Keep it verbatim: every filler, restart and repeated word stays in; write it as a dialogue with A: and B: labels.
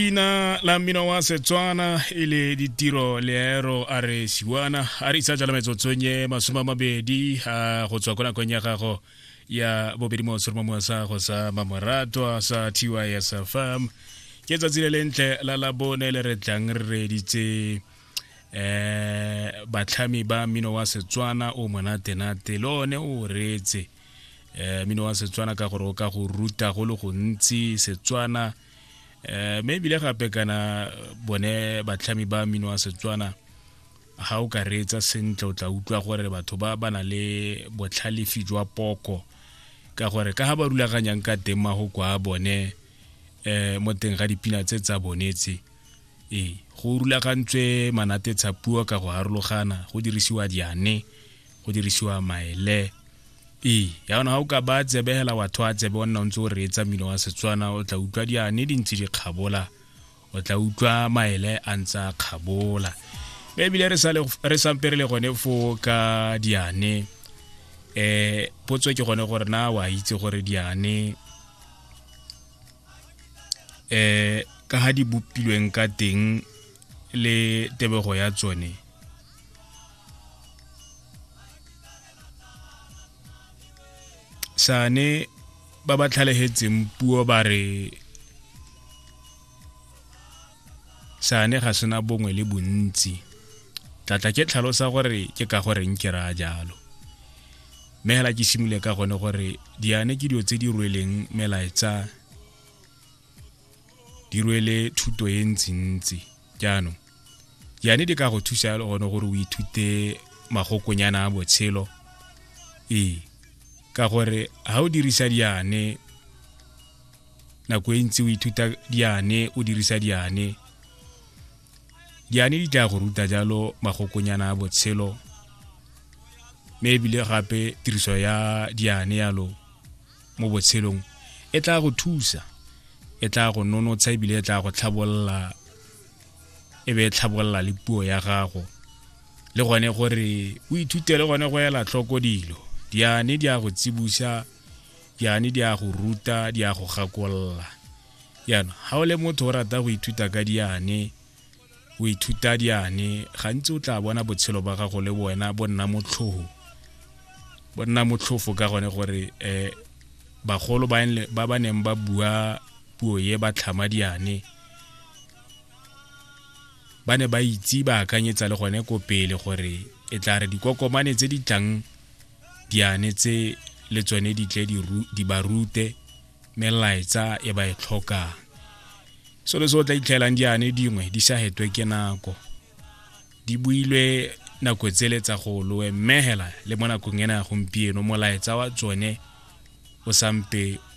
A: Ina la mmino wa Setswana ile ditiro leero a re siwana a re isa jala metsotsonye masoma mabedi a go tswa kona konya gago ya bobedi mo soroma mo sa go sa mamorato sa T Y S F M ke tsa tsile lentle la la bone le re tlang re reditse eh batlhami ba mmino wa Setswana o monate nate lone o retse eh mmino wa Setswana ka gore o ka go ruta go le go ntsi Setswana eh maybe le gape kana bone batlhami ba mmino wa Setswana ha o ka retsa sentle o tla utlwa gore batho ba bana le botlhalefi jwa poko ka gore ka ha ba rulaganyang ka tema go kwa bone eh mo teng ga dipina tse tsa bonetse eh go rulagantswe manate tsa puo ka go harologana go dirisiwa diane go dirisiwa maele e ya ona ha o ka ba tsebehela watho a tsebe ona ntse o retsa mmino wa Setswana o tla utlwa diane di ntse di kgabola o tla utlwa maele a ntsa kgabola maybe le re sa le re sampere le gone fo ka diane eh potso ke gone gore na wa itse gore diane eh ka ha di bopilweng ka teng le tebego ya tsone sane ba ba tlhalehetseng puo ba re sane ga sena bongwe le bontsi tlatla ke tlhalosa gore ke ka gore nke ra jalo mehela ke simule ka gone gore diane ke dio tse di rweleng melaetsa di rwele thuto e ntsintsi jaanong diane di ka go thusa le gone gore o ithute magokonyana a botshelo e ka gore ha o dirisa diane nako e ntsi o ithuta diane o dirisa diane diane di tla go ruta jalo magokonyana a botshelo maybe le gape tiriso ya diane yalo mo botshelong e tla go thusa e tla go nonotsa ebile e tla go tlhabolla e be tlhabolla le puo ya gago le gone gore o ithute le gone go ela tlhoko dilo diane di a go tsibusa diane di a go ruta di a go gakolla yana ha o le motho o rata go ithuta ka diane o ithuta diane gantsi o tla bona botshelo ba gago le bona bonna motlhoho bonna motlhofo ka gone gore eh bagolo ba ba baneng ba bua puo ye ba tlhama diane bane ba itse ba akanyetsa le gone ko pele gore e tla re dikokomane tse di tlang diane tse le tsone di tle di barute melaetsa e ba e tlhoka so le so tla itlhelang diane dingwe di sa hetwe ke nako di builwe nako tsele tsa go loe mehela le mona kongena gompieno molaetsa wa tsone o sampe